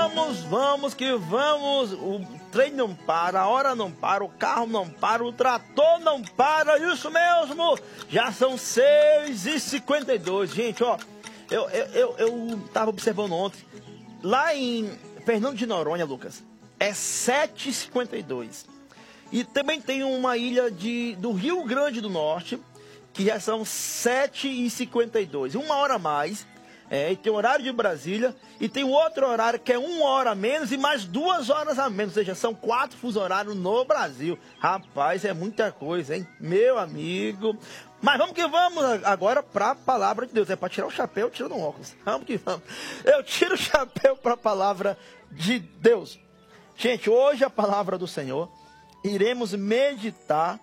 vamos que vamos. O trem não para, a hora não para, o carro não para, o trator não para. Isso mesmo, já são 6h52. Gente, ó, eu tava observando ontem, lá em Fernando de Noronha, Lucas, é 7h52. E também tem uma ilha do Rio Grande do Norte, que já são 7h52. Uma hora a mais. E tem o horário de Brasília. E tem outro horário que é 1 hora a menos e mais 2 horas a menos. Ou seja, são 4 fuso horários no Brasil. Rapaz, é muita coisa, hein? Meu amigo. Mas vamos que vamos agora para a palavra de Deus. É para tirar o chapéu, tira no óculos. Vamos que vamos. Eu tiro o chapéu para a palavra de Deus. Gente, hoje a palavra do Senhor, iremos meditar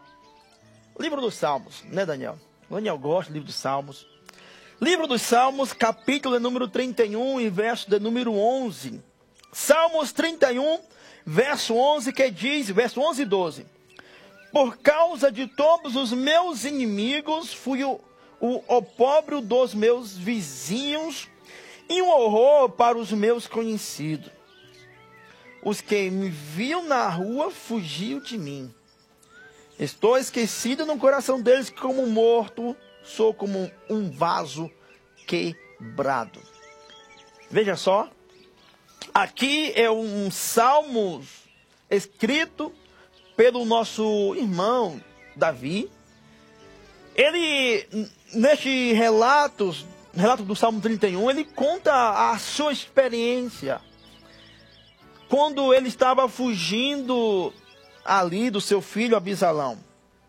o livro dos Salmos, né, Daniel? Daniel gosta do livro dos Salmos. Livro dos Salmos, capítulo número 31 e verso de número 11. Salmos 31, verso 11, que diz, verso 11 e 12. Por causa de todos os meus inimigos, fui o opróbrio dos meus vizinhos e um horror para os meus conhecidos. Os que me viam na rua fugiam de mim. Estou esquecido no coração deles como morto. Sou como um vaso quebrado. Veja só. Aqui é um salmo escrito pelo nosso irmão Davi. Ele, neste relato do Salmo 31, ele conta a sua experiência. Quando ele estava fugindo ali do seu filho Abisalão.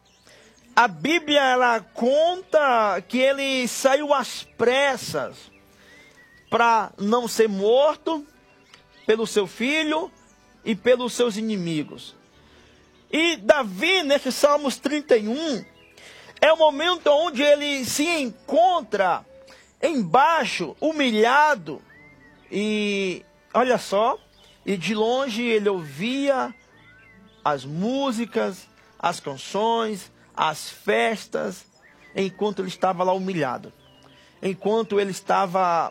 A Bíblia, ela conta que ele saiu às pressas para não ser morto pelo seu filho e pelos seus inimigos. E Davi, nesse Salmos 31, é o momento onde ele se encontra embaixo, humilhado. E olha só, e de longe ele ouvia as músicas, as canções, as festas, enquanto ele estava lá humilhado, enquanto ele estava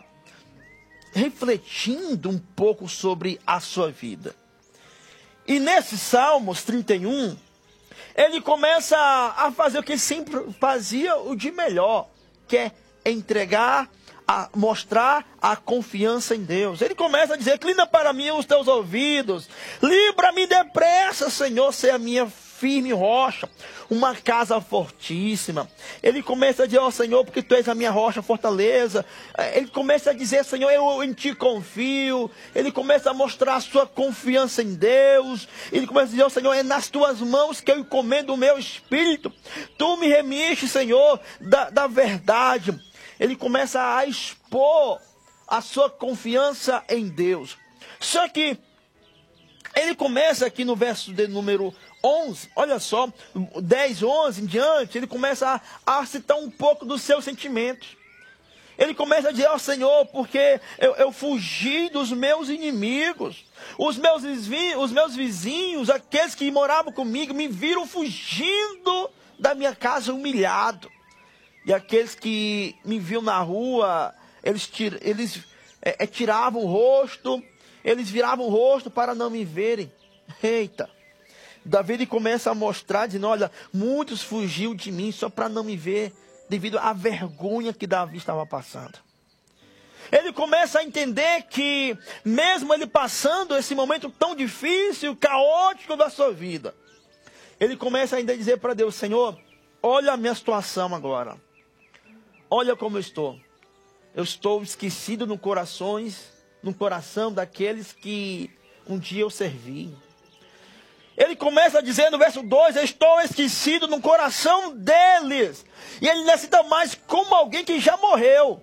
refletindo um pouco sobre a sua vida. E nesse Salmos 31, ele começa a fazer o que ele sempre fazia, o de melhor, que é entregar, a mostrar a confiança em Deus. Ele começa a dizer: inclina para mim os teus ouvidos, livra-me depressa, Senhor, ser a minha firme rocha, uma casa fortíssima. Ele começa a dizer: ó Senhor, porque tu és a minha rocha, fortaleza. Ele começa a dizer: Senhor, eu em ti confio. Ele começa a mostrar a sua confiança em Deus. Ele começa a dizer: ó Senhor, é nas tuas mãos que eu encomendo o meu espírito. Tu me remiste, Senhor, da verdade. Ele começa a expor a sua confiança em Deus. Só que ele começa aqui no verso de número 11, olha só, 10, 11 em diante, ele começa a citar um pouco dos seus sentimentos. Ele começa a dizer: ó Senhor, porque eu fugi dos meus inimigos. Os meus vizinhos, aqueles que moravam comigo, me viram fugindo da minha casa humilhado. E aqueles que me viam na rua, eles tiravam o rosto, eles viravam o rosto para não me verem. Eita! Davi ele começa a mostrar, dizendo: olha, muitos fugiu de mim só para não me ver, devido à vergonha que Davi estava passando. Ele começa a entender que, mesmo ele passando esse momento tão difícil, caótico da sua vida, ele começa ainda a dizer para Deus: Senhor, olha a minha situação agora. Olha como eu estou. Eu estou esquecido no coração daqueles que um dia eu servi. Ele começa a dizer no verso 2: eu estou esquecido no coração deles. E ele necessita mais como alguém que já morreu.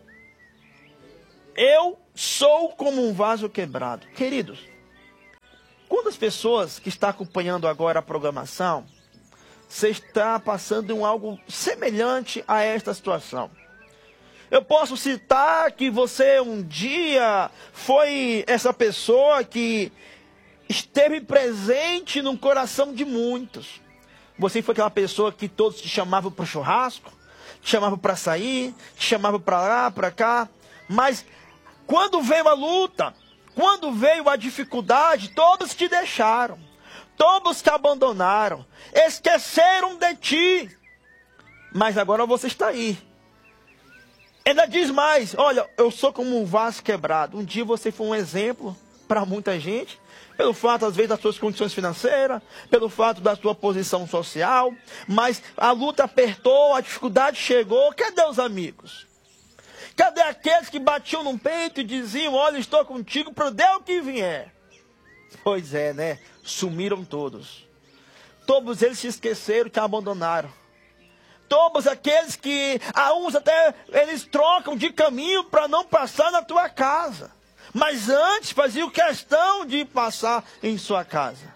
Eu sou como um vaso quebrado. Queridos, quantas pessoas que estão acompanhando agora a programação, você está passando em algo semelhante a esta situação? Eu posso citar que você um dia foi essa pessoa que esteve presente no coração de muitos. Você foi aquela pessoa que todos te chamavam para o churrasco, te chamavam para sair, te chamavam para lá, para cá. Mas quando veio a luta, quando veio a dificuldade, todos te deixaram, todos te abandonaram, esqueceram de ti. Mas agora você está aí. Ainda diz mais, olha, eu sou como um vaso quebrado. Um dia você foi um exemplo para muita gente, pelo fato, às vezes, das suas condições financeiras, pelo fato da sua posição social, mas a luta apertou, a dificuldade chegou. Cadê os amigos? Cadê aqueles que batiam no peito e diziam, olha, estou contigo para o que vier? Pois é, né? Sumiram todos. Todos eles se esqueceram, te abandonaram. Todos aqueles que, a uns até, eles trocam de caminho para não passar na tua casa. Mas antes faziam questão de passar em sua casa.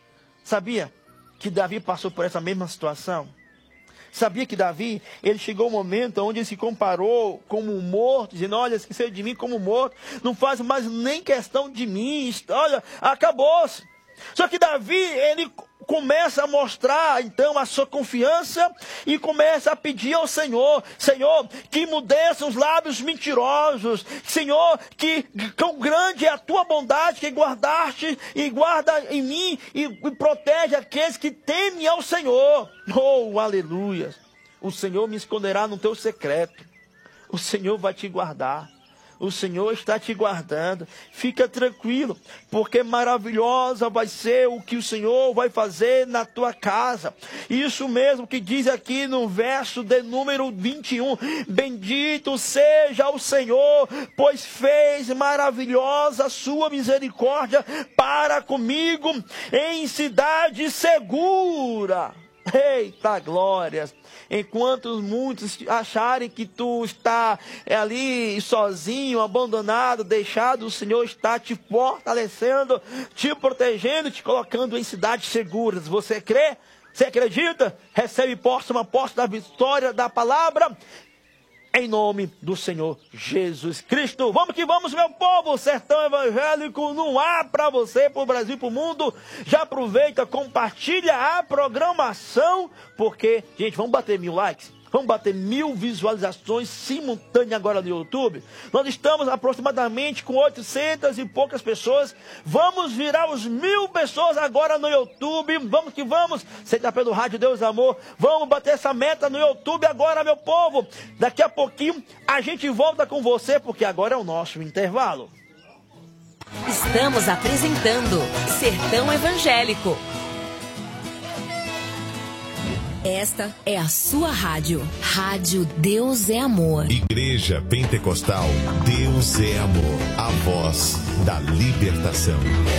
Sabia que Davi passou por essa mesma situação? Sabia que Davi, ele chegou um momento onde ele se comparou como um morto, dizendo, olha, esqueceu de mim como morto, não faz mais nem questão de mim, olha, acabou-se. Só que Davi, ele começa a mostrar, então, a sua confiança e começa a pedir ao Senhor, Senhor, que mudeça os lábios mentirosos, Senhor, que quão grande é a tua bondade, que guardaste e guarda em mim e protege aqueles que temem ao Senhor. Oh, aleluia! O Senhor me esconderá no teu secreto, o Senhor vai te guardar. O Senhor está te guardando. Fica tranquilo, porque maravilhosa vai ser o que o Senhor vai fazer na tua casa. Isso mesmo que diz aqui no verso de número 21. Bendito seja o Senhor, pois fez maravilhosa a sua misericórdia para comigo em cidade segura. Eita glórias! Enquanto muitos acharem que tu está ali sozinho, abandonado, deixado, o Senhor está te fortalecendo, te protegendo, te colocando em cidades seguras. Você crê? Você acredita? Recebe uma posse da vitória da palavra. Em nome do Senhor Jesus Cristo. Vamos que vamos, meu povo. Sertão Evangélico no ar para você, para o Brasil, para o mundo. Já aproveita, compartilha a programação. Porque, gente, vamos bater 1000 likes. Vamos bater 1000 visualizações simultâneas agora no YouTube. Nós estamos aproximadamente com 800 e poucas pessoas. Vamos virar os 1000 pessoas agora no YouTube. Vamos que vamos. Você está pelo Rádio Deus Amor. Vamos bater essa meta no YouTube agora, meu povo. Daqui a pouquinho a gente volta com você, porque agora é o nosso intervalo. Estamos apresentando Sertão Evangélico. Esta é a sua rádio. Rádio Deus é Amor. Igreja Pentecostal Deus é Amor. A voz da libertação.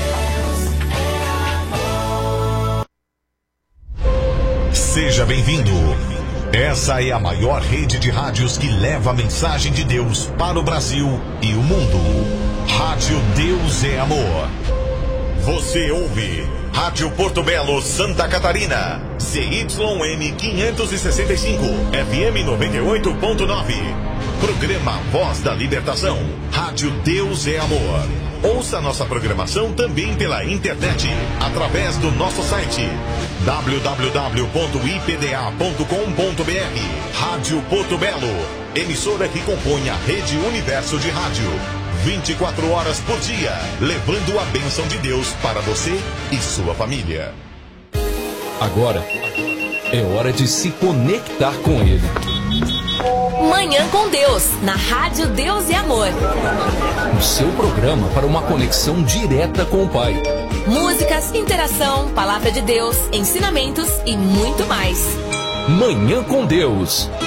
Seja bem-vindo. Essa é a maior rede de rádios que leva a mensagem de Deus para o Brasil e o mundo. Rádio Deus é Amor. Você ouve Rádio Porto Belo, Santa Catarina, CYM 565, FM 98.9. Programa Voz da Libertação. Rádio Deus é Amor. Ouça nossa programação também pela internet, através do nosso site www.ipda.com.br. Rádio Porto Belo, emissora que compõe a Rede Universo de Rádio. 24 horas por dia, levando a bênção de Deus para você e sua família. Agora é hora de se conectar com Ele. Manhã com Deus, na Rádio Deus e Amor. O seu programa para uma conexão direta com o Pai. Músicas, interação, palavra de Deus, ensinamentos e muito mais. Manhã com Deus.